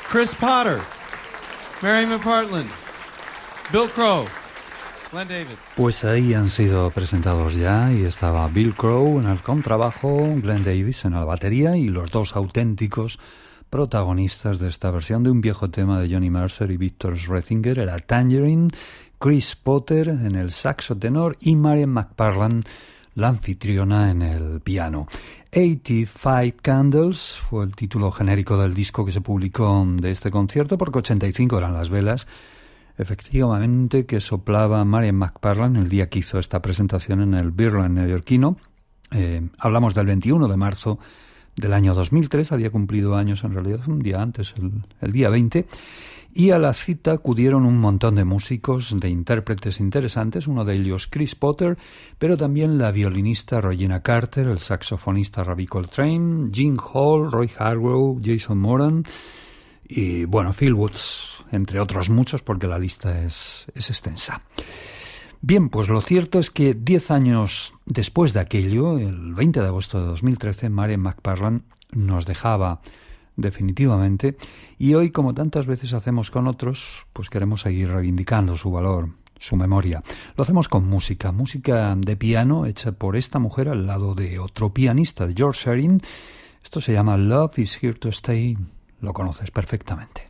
Chris Potter, Mary McPartland, Bill Crow, Glenn Davis. Pues ahí han sido presentados ya y estaba Bill Crow en el contrabajo, Glenn Davis en la batería y los dos auténticos protagonistas de esta versión de un viejo tema de Johnny Mercer y Victor Schrettinger. Era Tangerine, Chris Potter en el saxo tenor y Marian McPartland, la anfitriona, en el piano. 85 Candles fue el título genérico del disco que se publicó de este concierto, porque 85 eran las velas, efectivamente, que soplaba Marian McPartland el día que hizo esta presentación en el Beerland neoyorquino. Hablamos del 21 de marzo del año 2003, había cumplido años en realidad un día antes, el día 20, y a la cita acudieron un montón de músicos, de intérpretes interesantes, uno de ellos Chris Potter, pero también la violinista Regina Carter, el saxofonista Ravi Coltrane, Gene Hall, Roy Hargrove, Jason Moran y, bueno, Phil Woods, entre otros muchos, porque la lista es extensa. Bien, pues lo cierto es que 10 años después de aquello, el 20 de agosto de 2013, Marian McPartland nos dejaba definitivamente, y hoy, como tantas veces hacemos con otros, pues queremos seguir reivindicando su valor, su memoria. Lo hacemos con música de piano hecha por esta mujer al lado de otro pianista, de George Shearing. Esto se llama Love is Here to Stay, lo conoces perfectamente.